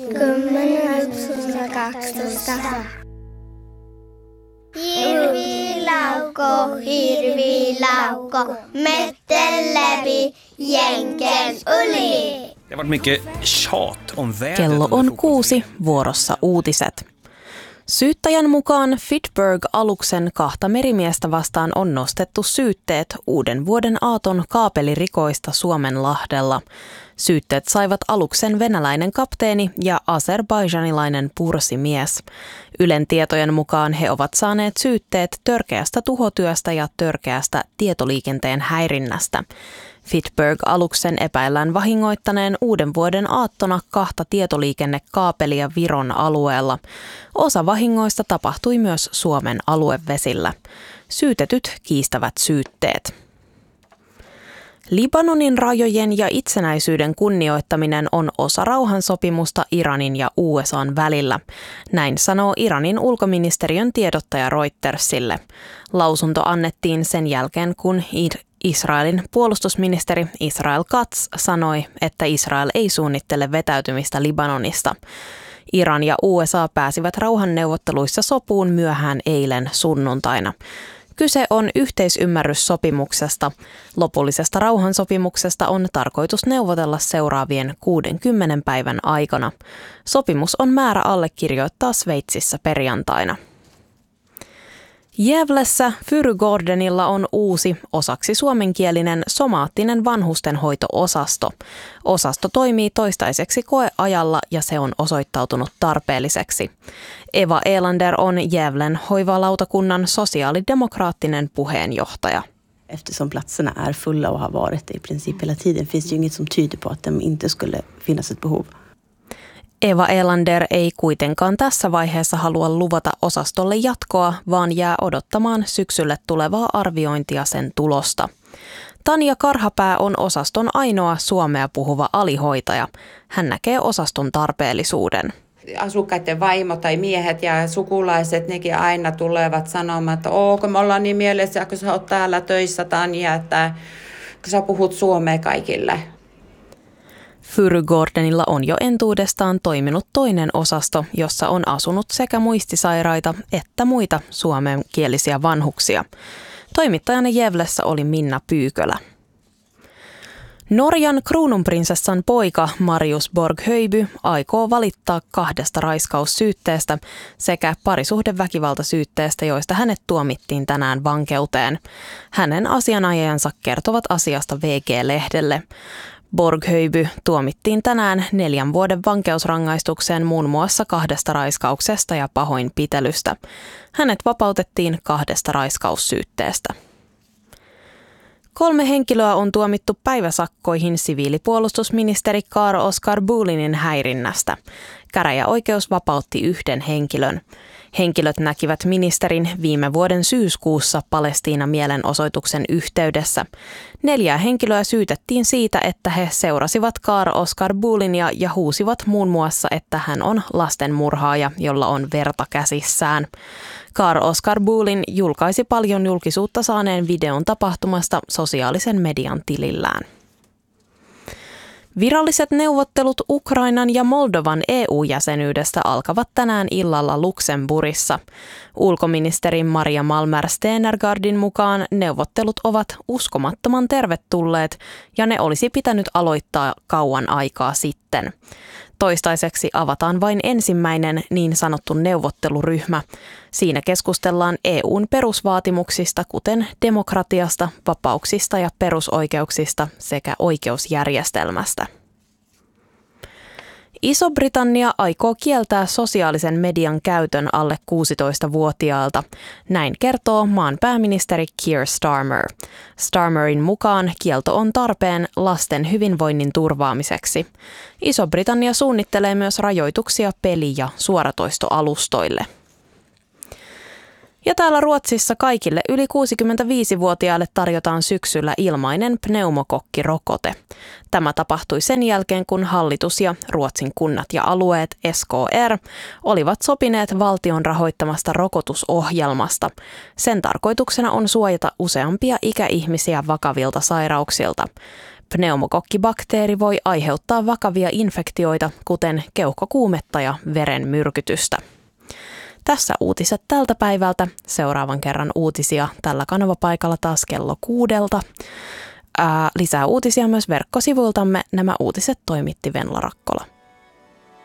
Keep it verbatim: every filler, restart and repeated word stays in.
Kymmenen kaksitoista. Hirvilaukko, hirvilaukko, metten läpi, jenken yli. Det har varit mycket tjat om vädret. Kello on kuusi, vuorossa uutiset. Syyttäjän mukaan Fitchburg-aluksen kahta merimiestä vastaan on nostettu syytteet uuden vuoden aaton kaapelirikoista Suomenlahdella. Syytteet saivat aluksen venäläinen kapteeni ja azerbaižanilainen pursimies. Ylen tietojen mukaan he ovat saaneet syytteet törkeästä tuhotyöstä ja törkeästä tietoliikenteen häirinnästä. Fitchburg-aluksen epäillään vahingoittaneen uuden vuoden aattona kahta tietoliikennekaapelia Viron alueella. Osa vahingoista tapahtui myös Suomen aluevesillä. Syytetyt kiistävät syytteet. Libanonin rajojen ja itsenäisyyden kunnioittaminen on osa rauhansopimusta Iranin ja U S A:n välillä. Näin sanoo Iranin ulkoministeriön tiedottaja Reutersille. Lausunto annettiin sen jälkeen, kun Israelin puolustusministeri Israel Katz sanoi, että Israel ei suunnittele vetäytymistä Libanonista. Iran ja U S A pääsivät rauhanneuvotteluissa sopuun myöhään eilen sunnuntaina. Kyse on yhteisymmärryssopimuksesta. Lopullisesta rauhansopimuksesta on tarkoitus neuvotella seuraavien kuudenkymmenen päivän aikana. Sopimus on määrä allekirjoittaa Sveitsissä perjantaina. Gävlessä Fyrugårdenilla on uusi, osaksi suomenkielinen somaattinen vanhustenhoito-osasto. Osasto toimii toistaiseksi koeajalla ja se on osoittautunut tarpeelliseksi. Eva Elander on Gävlen hoivalautakunnan sosiaalidemokraattinen puheenjohtaja. Eftersom platserna är fulla och har varit det i princip hela tiden finns det ju inget som tyder på att det inte skulle finnas ett behov. Eva Elander ei kuitenkaan tässä vaiheessa halua luvata osastolle jatkoa, vaan jää odottamaan syksylle tulevaa arviointia sen tulosta. Tanja Karhapää on osaston ainoa suomea puhuva alihoitaja. Hän näkee osaston tarpeellisuuden. Asukkaiden vaimo tai miehet ja sukulaiset, nekin aina tulevat sanomaan, että oo, kun me ollaan niin mielessä, kun sä oot täällä töissä, Tanja, että kun sä puhut suomea kaikille. Fyrugårdenilla on jo entuudestaan toiminut toinen osasto, jossa on asunut sekä muistisairaita että muita suomenkielisiä vanhuksia. Toimittajana Gävlessä oli Minna Pyykölä. Norjan kruununprinsessan poika Marius Borg-Höjby aikoo valittaa kahdesta raiskaussyytteestä sekä parisuhdeväkivaltasyytteestä, joista hänet tuomittiin tänään vankeuteen. Hänen asianajajansa kertovat asiasta V G-lehdelle. Borg-Höjby tuomittiin tänään neljän vuoden vankeusrangaistukseen muun muassa kahdesta raiskauksesta ja pahoinpitelystä. Hänet vapautettiin kahdesta raiskaussyytteestä. Kolme henkilöä on tuomittu päiväsakkoihin siviilipuolustusministeri Carl-Oskar Bolinin häirinnästä. Käräjäoikeus vapautti yhden henkilön. Henkilöt näkivät ministerin viime vuoden syyskuussa Palestiina-mielenosoituksen yhteydessä. Neljää henkilöä syytettiin siitä, että he seurasivat Carl-Oskar Bolinia ja huusivat muun muassa, että hän on lastenmurhaaja, jolla on verta käsissään. Carl-Oskar Bolin julkaisi paljon julkisuutta saaneen videon tapahtumasta sosiaalisen median tilillään. Viralliset neuvottelut Ukrainan ja Moldovan E U-jäsenyydestä alkavat tänään illalla Luxemburgissa. Ulkoministeri Maria Malmer Stenergardin mukaan neuvottelut ovat uskomattoman tervetulleet ja ne olisi pitänyt aloittaa kauan aikaa sitten. Toistaiseksi avataan vain ensimmäinen niin sanottu neuvotteluryhmä. Siinä keskustellaan E U:n perusvaatimuksista, kuten demokratiasta, vapauksista ja perusoikeuksista sekä oikeusjärjestelmästä. Iso-Britannia aikoo kieltää sosiaalisen median käytön alle kuusitoistavuotiaalta. Näin kertoo maan pääministeri Keir Starmer. Starmerin mukaan kielto on tarpeen lasten hyvinvoinnin turvaamiseksi. Iso-Britannia suunnittelee myös rajoituksia peli- ja suoratoistoalustoille. Ja täällä Ruotsissa kaikille yli kuusikymmentäviisivuotiaille tarjotaan syksyllä ilmainen pneumokokkirokote. Tämä tapahtui sen jälkeen, kun hallitus ja Ruotsin kunnat ja alueet S K R olivat sopineet valtion rahoittamasta rokotusohjelmasta. Sen tarkoituksena on suojata useampia ikäihmisiä vakavilta sairauksilta. Pneumokokkibakteeri voi aiheuttaa vakavia infektioita, kuten keuhkokuumetta ja verenmyrkytystä. Tässä uutiset tältä päivältä. Seuraavan kerran uutisia tällä kanavapaikalla taas kello kuudelta. Ää, lisää uutisia myös verkkosivuiltamme. Nämä uutiset toimitti Venla Rakkola.